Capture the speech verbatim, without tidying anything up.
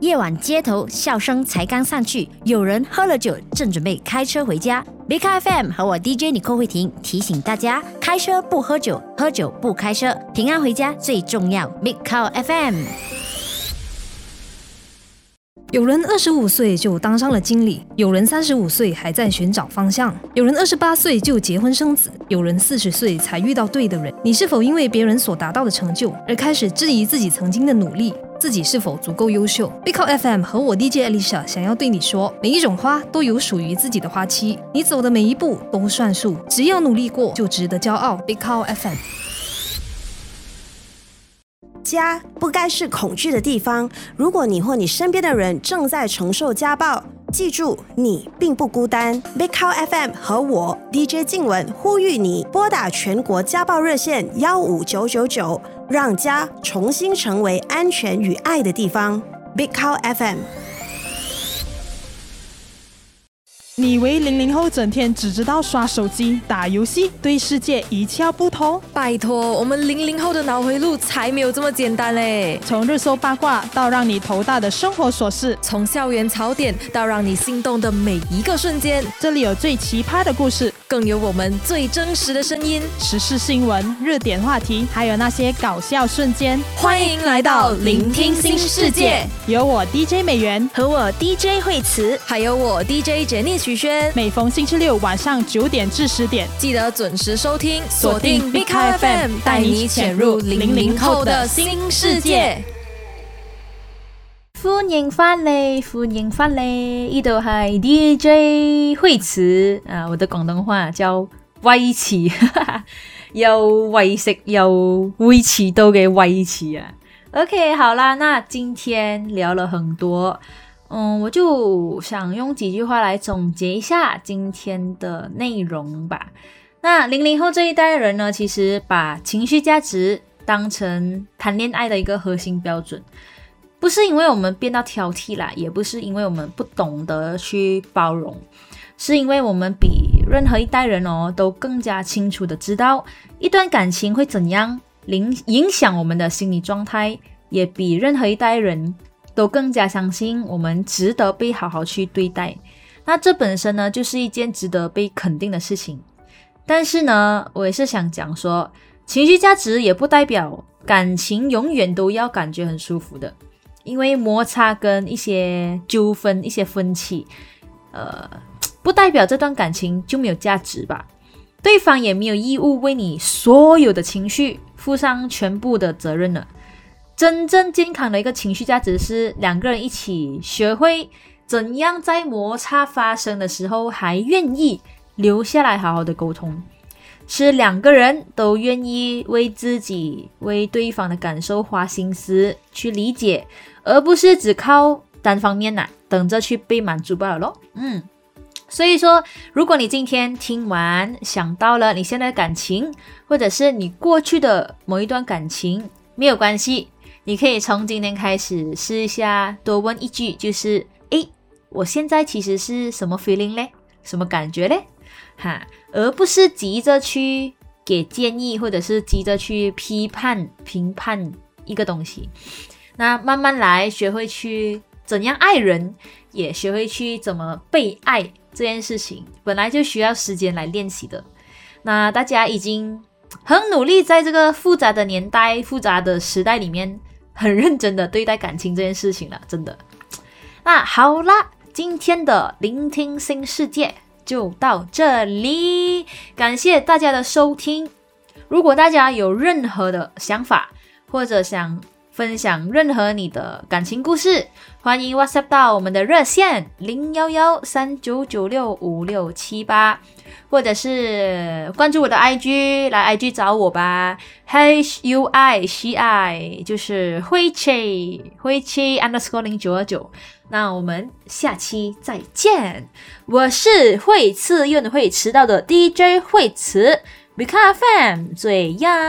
夜晚街头笑声才刚散去，有人喝了酒正准备开车回家。Big F M 和我 D J 尼寇慧婷提醒大家，开车不喝酒，喝酒不开车，平安回家最重要。Big F M。 有人二十五岁就当上了经理，有人三十五岁还在寻找方向，有人二十八岁就结婚生子，有人四十岁才遇到对的人。你是否因为别人所达到的成就而开始质疑自己曾经的努力，自己是否足够优秀？ Big F M 和我 D J Alicia 想要对你说，每一种花都有属于自己的花期，你走的每一步都算数，只要努力过就值得骄傲。 Big F M。 家不该是恐惧的地方。如果你或你身边的人正在承受家暴，记住你并不孤单。 Big F M 和我 D J 静雯呼吁你拨打全国家暴热线一五九九九，让家重新成为安全与爱的地方。 Big F M。 你以为零零后整天只知道刷手机、打游戏，对世界一窍不通？ 拜托，我们零零后的脑回路才没有这么简单嘞！ 从日搜八卦到让你头大的生活琐事， 从校园槽点到让你心动的每一个瞬间， 这里有最奇葩的故事， 更有我们最真实的声音， 时事新闻、热点话题，还有那些搞笑瞬间。 欢迎来到聆听新世界， 有我 D J 美元和我 D J 慧慈， 还有我 D J 简妮许轩。 每逢星期六晚上九点至十点， 记得准时收听，锁定 Big F M， 带你潜入零零后的新世界。 歡迎翻嚟，歡迎翻嚟，呢度係 D J 慧慈啊，我的廣東話叫威慈，又為食又會遲到嘅威慈啊。OK， 好啦，那今天聊了很多。嗯，我就想用几句话来总结一下今天的内容吧。那零零后这一代的人呢，其实把情绪价值当成谈恋爱的一个核心标准，不是因为我们变到挑剔啦，也不是因为我们不懂得去包容，是因为我们比任何一代人哦都更加清楚的知道一段感情会怎样影响我们的心理状态，也比任何一代人都更加相信我们值得被好好去对待。那这本身呢就是一件值得被肯定的事情。但是呢，我也是想讲说，情绪价值也不代表感情永远都要感觉很舒服的，因为摩擦跟一些纠纷、一些分歧呃，不代表这段感情就没有价值吧。对方也没有义务为你所有的情绪负上全部的责任了。真正健康的一个情绪价值是两个人一起学会怎样在摩擦发生的时候还愿意留下来好好的沟通，是两个人都愿意为自己为对方的感受花心思去理解，而不是只靠单方面呐、啊、等着去被满足罢了咯。嗯，所以说如果你今天听完想到了你现在的感情，或者是你过去的某一段感情，没有关系，你可以从今天开始试一下，多问一句，就是诶，我现在其实是什么 feeling 嘞？什么感觉嘞？哈，而不是急着去给建议，或者是急着去批判、评判一个东西。那慢慢来，学会去怎样爱人，也学会去怎么被爱，这件事情本来就需要时间来练习的。那大家已经很努力在这个复杂的年代、复杂的时代里面，很认真的对待感情这件事情了，真的。那好啦，今天的聆听新世界就到这里，感谢大家的收听。如果大家有任何的想法，或者想分享任何你的感情故事，欢迎 WhatsApp 到我们的热线零一一三九九六五六七八，或者是关注我的 I G， 来 I G 找我吧 H U I C I 就是慧切慧切 underscore 零九二九。那我们下期再见，我是会次运会迟到的 D J 慧慈 Big F M 最样。